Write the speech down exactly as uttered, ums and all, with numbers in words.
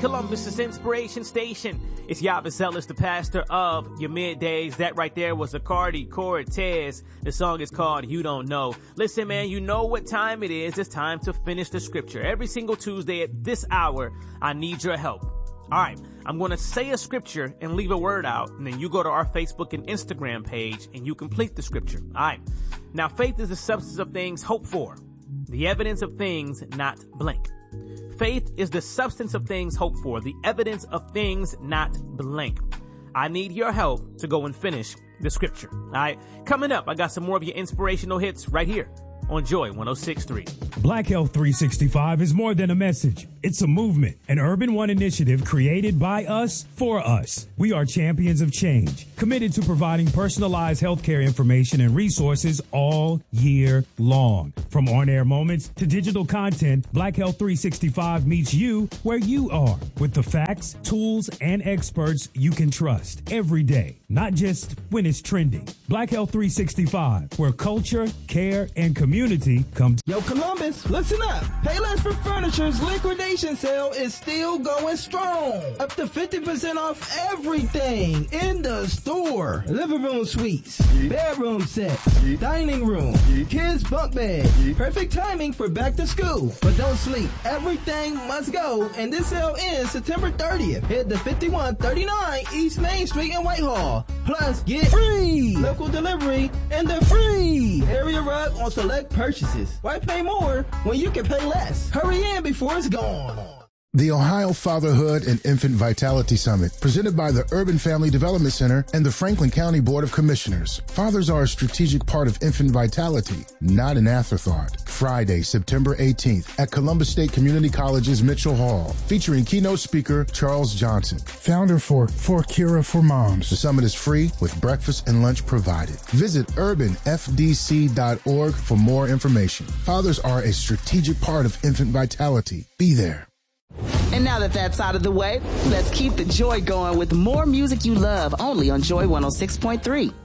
Columbus's Inspiration Station. It's Yavis Ellis, the pastor of your middays. That right there was Acardi Cortez. The song is called You Don't Know. Listen, man, you know what time it is. It's time to finish the scripture. Every single Tuesday at this hour, I need your help. All right, I'm going to say a scripture and leave a word out, and then you go to our Facebook and Instagram page and you complete the scripture. All right. Now, faith is the substance of things hoped for, the evidence of things not blank. Faith is the substance of things hoped for, the evidence of things not blank. I need your help to go and finish the scripture. All right. Coming up, I got some more of your inspirational hits right here on Joy one oh six point three. Black Health three sixty-five is more than a message. It's a movement, an Urban One initiative created by us for us. We are champions of change, committed to providing personalized healthcare information and resources all year long. From on-air moments to digital content, Black Health three sixty-five meets you where you are with the facts, tools, and experts you can trust every day, not just when it's trending. Black Health three sixty-five, where culture, care, and community come. Yo, Columbus, listen up. Payless for Furniture's liquidation sale is still going strong. Up to fifty percent off everything in the store. Living room suites, bedroom sets, dining room, kids bunk bed. Perfect timing for back to school. But don't sleep. Everything must go, and this sale ends September thirtieth. Head to fifty-one thirty-nine East Main Street in Whitehall. Plus, get free local delivery and the free area rug on select purchases. Why pay more when you can pay less? Hurry in before it's gone. The Ohio Fatherhood and Infant Vitality Summit, presented by the Urban Family Development Center and the Franklin County Board of Commissioners. Fathers are a strategic part of infant vitality, not an afterthought. Friday, September eighteenth at Columbus State Community College's Mitchell Hall, featuring keynote speaker Charles Johnson, founder for For Cura for Moms. The summit is free with breakfast and lunch provided. Visit urban f d c dot org for more information. Fathers are a strategic part of infant vitality. Be there. And now that that's out of the way, let's keep the joy going with more music you love only on Joy one oh six point three.